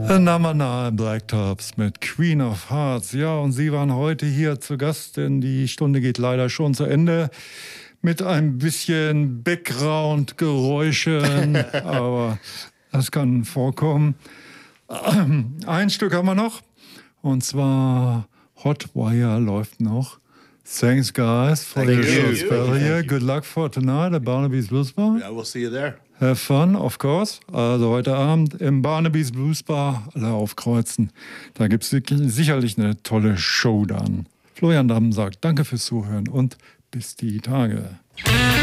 Namana Blacktops mit Queen of Hearts. Ja, und Sie waren heute hier zu Gast, denn die Stunde geht leider schon zu Ende. Mit ein bisschen Background-Geräuschen, aber das kann vorkommen. Ein Stück haben wir noch, und zwar Hotwire läuft noch. Thanks, guys, for your spell here. Good luck for tonight at Barnaby's Blues Bar. Yeah, we'll see you there. Have fun, of course. Also heute Abend im Barnaby's Blues Bar, alle aufkreuzen. Da gibt es sicherlich eine tolle Show dann. Florian Damm sagt danke fürs Zuhören und bis die Tage.